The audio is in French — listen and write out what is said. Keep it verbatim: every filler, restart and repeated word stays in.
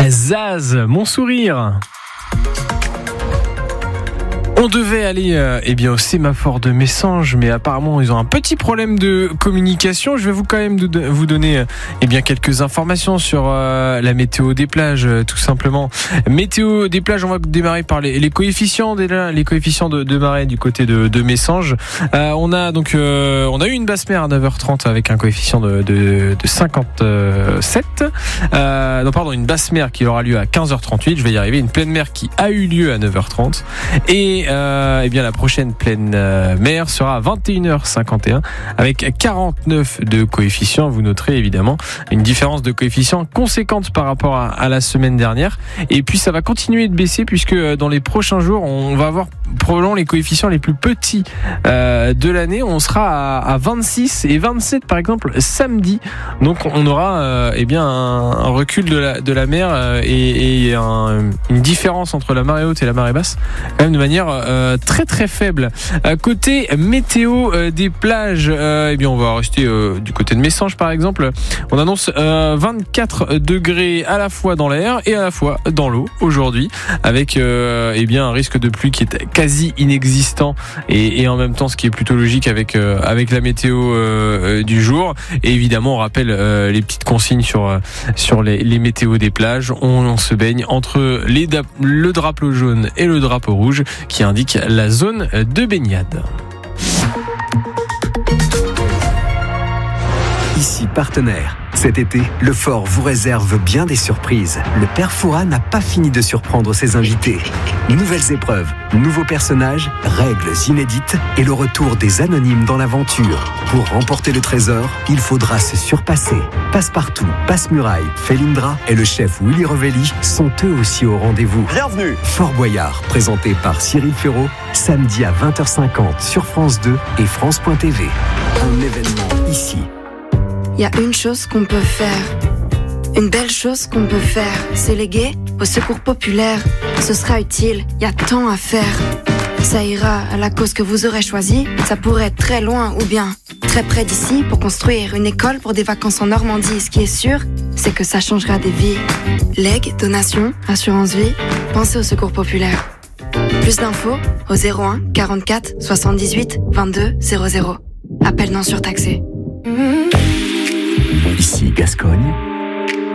Zaz, Mon sourire. On devait aller euh, eh bien, au sémaphore de Messanges, mais apparemment ils ont un petit problème de communication. Je vais vous quand même de, de, vous donner euh, eh bien, quelques informations sur euh, la météo des plages, euh, tout simplement. Météo des plages, on va démarrer par les, les coefficients, déjà, les coefficients de, de marée du côté de, de Messanges. Euh, on a donc euh, on a eu une basse mer à neuf heures trente avec un coefficient de, de, de cinquante-sept. Euh, non pardon, une basse mer qui aura lieu à quinze heures trente-huit. Je vais y arriver. Une pleine mer qui a eu lieu à neuf heures trente. Et Euh, eh bien la prochaine pleine euh, mer sera à vingt et une heures cinquante et un avec quarante-neuf de coefficient. Vous noterez évidemment une différence de coefficient conséquente par rapport à, à la semaine dernière. Et puis ça va continuer de baisser puisque dans les prochains jours on va avoir probablement les coefficients les plus petits euh, de l'année. On sera à, à vingt-six et vingt-sept par exemple samedi. Donc on aura euh, eh bien un, un recul de la, de la mer euh, et, et un, une différence entre la marée haute et la marée basse quand même de manière Euh, très très faible. Euh, côté météo euh, des plages, euh, eh bien on va rester euh, du côté de Messanges par exemple. On annonce euh, vingt-quatre degrés à la fois dans l'air et à la fois dans l'eau aujourd'hui, avec euh, eh bien un risque de pluie qui est quasi inexistant et, et en même temps ce qui est plutôt logique avec euh, avec la météo euh, du jour. Et évidemment on rappelle euh, les petites consignes sur euh, sur les, les météos des plages. On, on se baigne entre les da- le drapeau jaune et le drapeau rouge qui indique la zone de baignade. Ici partenaire. Cet été, le Fort vous réserve bien des surprises. Le père Fouras n'a pas fini de surprendre ses invités. Nouvelles épreuves, nouveaux personnages, règles inédites et le retour des anonymes dans l'aventure. Pour remporter le trésor, il faudra se surpasser. Passepartout, Passe-Muraille, Felindra et le chef Willy Revelli sont eux aussi au rendez-vous. Bienvenue. Fort Boyard, présenté par Cyril Ferraud, samedi à vingt heures cinquante sur France deux et France point T V. Un événement ici. Il y a une chose qu'on peut faire, une belle chose qu'on peut faire, c'est léguer au secours populaire. Ce sera utile, il y a tant à faire. Ça ira à la cause que vous aurez choisie, ça pourrait être très loin ou bien très près d'ici pour construire une école pour des vacances en Normandie. Ce qui est sûr, c'est que ça changera des vies. Legs, donations, assurance vie, pensez au secours populaire. Plus d'infos au zéro un quarante-quatre soixante-dix-huit vingt-deux zéro zéro. Appel non surtaxé. Ici Gascogne,